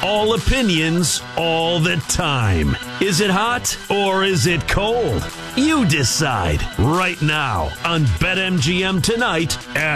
all opinions, all the time. Is it hot or is it cold? You decide right now on BetMGM tonight at